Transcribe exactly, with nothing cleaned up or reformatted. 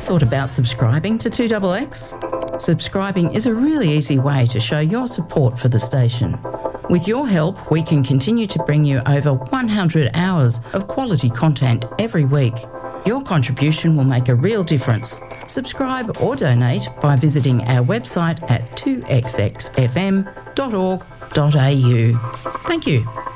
thought about subscribing to two X X? Subscribing is a really easy way to show your support for the station. With your help, we can continue to bring you over one hundred hours of quality content every week. Your contribution will make a real difference. Subscribe or donate by visiting our website at two x x f m dot org dot a u. Thank you.